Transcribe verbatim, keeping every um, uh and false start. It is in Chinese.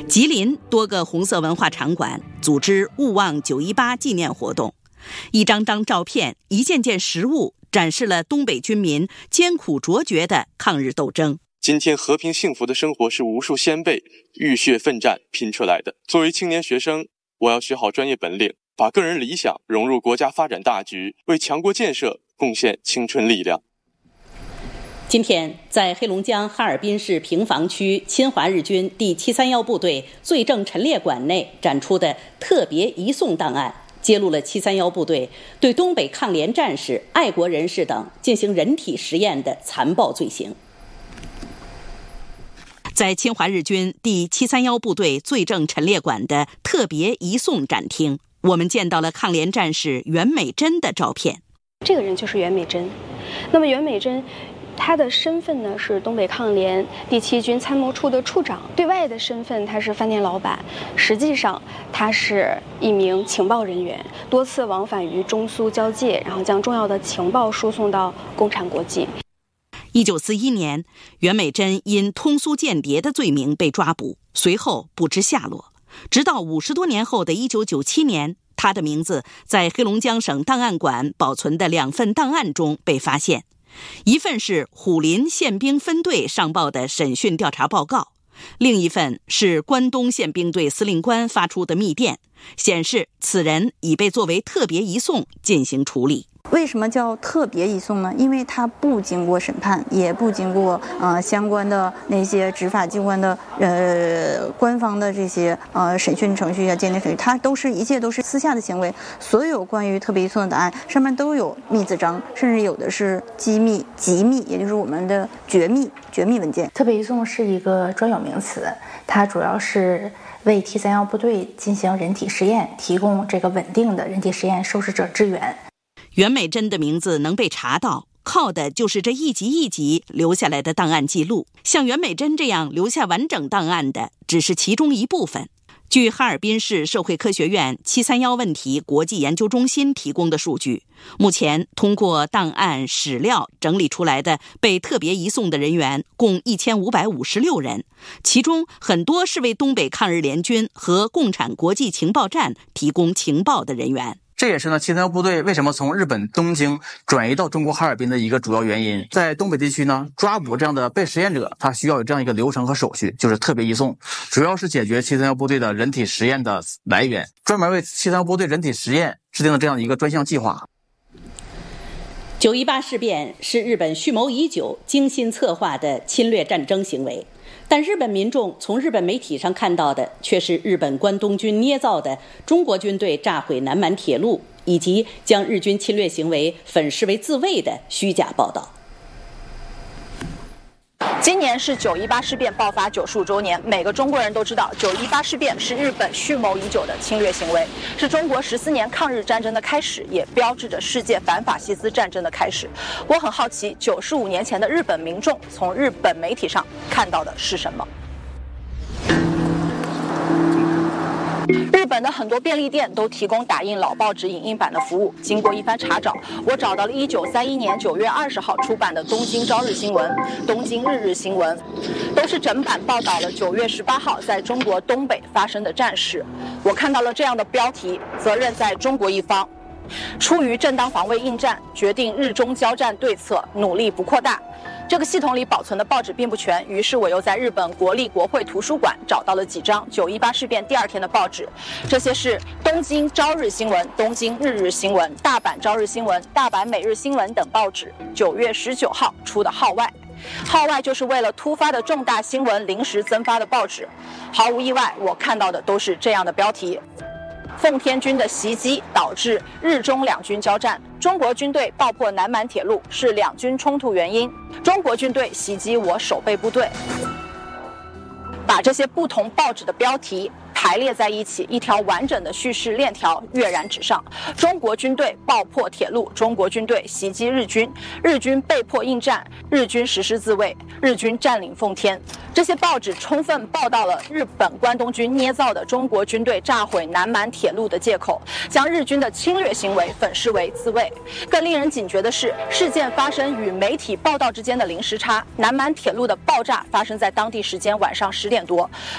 吉林多个红色文化场馆组织勿忘九一八纪念活动，一张张照片，一件件实物，展示了东北军民艰苦卓绝的抗日斗争。 今天和平幸福的生活是无数先辈浴血奋战拼出来的。作为青年学生，我要学好专业本领，把个人理想融入国家发展大局，为强国建设贡献青春力量。 今天，在黑龙江哈尔滨市平房区侵华日军第七三一部队罪证陈列馆内展出的特别移送档案，揭露了七三一部队对东北抗联战士、爱国人士等进行人体实验的残暴罪行。在侵华日军第七三一部队罪证陈列馆的特别移送展厅，我们见到了抗联战士袁美珍的照片。 这个人就是袁美珍。那么袁美珍他的身份呢是东北抗联第七军参谋处的处长，对外的身份他是饭店老板，实际上他是一名情报人员，多次往返于中苏交界，然后将重要的情报输送到共产国际。 一九四一年，袁美珍因通苏间谍的罪名被抓捕，随后不知下落。直到五十多年后的一九九七年，他的名字在黑龙江省档案馆保存的两份档案中被发现。一份是虎林宪兵分队上报的审讯调查报告，另一份是关东宪兵队司令官发出的密电，显示此人已被作为特别移送进行处理。 为什么叫特别移送呢？因为它不经过审判，也不经过呃相关的那些执法机关的呃官方的这些呃审讯程序啊、鉴定程序，它都是一切都是私下的行为。所有关于特别移送的档案上面都有密字章，甚至有的是机密、机密，也就是我们的绝密、绝密文件。 特别移送是一个专有名词，它主要是为 T 三一部队进行人体实验提供这个稳定的人体实验受试者支援。 袁美珍的名字能被查到，靠的就是这一集一集留下来的档案记录。像袁美珍这样留下完整档案的只是其中一部分。据哈尔滨市社会科学院七三一问题国际研究中心提供的数据，目前通过档案史料整理出来的被特别移送的人员共一千五百五十六人，其中很多是为东北抗日联军和共产国际情报站提供情报的人员。 这也是呢七三一部队为什么从日本东京转移到中国哈尔滨的一个主要原因。在东北地区呢，抓捕这样的被实验者，它需要有这样一个流程和手续，就是特别移送，主要是解决七三一部队的人体实验的来源，专门为七三一部队人体实验制定了这样的一个专项计划。 九一八事变是日本蓄谋已久、精心策划的侵略战争行为，但日本民众从日本媒体上看到的却是日本关东军捏造的中国军队炸毁南满铁路，以及将日军侵略行为粉饰为自卫的虚假报道。 今年是九一八事变爆发九十五周年，每个中国人都知道，九一八事变是日本蓄谋已久的侵略行为，是中国十四年抗日战争的开始，也标志着世界反法西斯战争的开始。我很好奇，九十五年前的日本民众从日本媒体上看到的是什么？日本的很多便利店都提供打印老报纸影印版的服务。经过一番查找，我找到了一九三一年九月二十号出版的《东京朝日新闻》《东京日日新闻》，都是整版报道了九月十八号在中国东北发生的战事。我看到了这样的标题：责任在中国一方，出于正当防卫应战，决定日中交战对策，努力不扩大。这个系统里保存的报纸并不全，于是我又在日本国立国会图书馆找到了几张九一八事变第二天的报纸，这些是东京朝日新闻、东京日日新闻、大阪朝日新闻、大阪每日新闻等报纸九月十九号出的号外。号外就是为了突发的重大新闻临时增发的报纸。毫无意外，我看到的都是这样的标题：奉天军的袭击导致日中两军交战，中国军队爆破南满铁路是两军冲突原因，中国军队袭击我守备部队。把这些不同报纸的标题排列在一起，一条完整的叙事链条跃然纸上。中国军队爆破铁路，中国军队袭击日军，日军被迫应战，日军实施自卫，日军占领奉天。这些报纸充分报道了日本关东军捏造的中国军队炸毁南满铁路的借口，将日军的侵略行为粉饰为自卫。更令人警觉的是，事件发生与媒体报道之间的零时差，南满铁路的爆炸发生在当地时间晚上十点多，